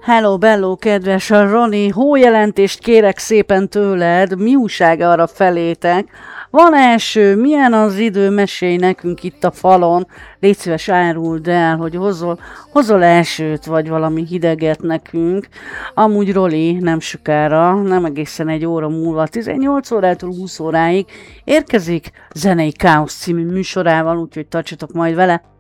Hello, bello, kedves a Roni, hójelentést kérek szépen tőled, mi újság arra felétek? Van eső, milyen az idő, mesélj nekünk itt a falon, légy szíves áruld el, hogy hozol esőt, vagy valami hideget nekünk. Amúgy Roli nem sokára, nem egészen egy óra múlva, 18 órától 20 óráig érkezik Zenei Káosz című műsorával, úgyhogy tartsatok majd vele.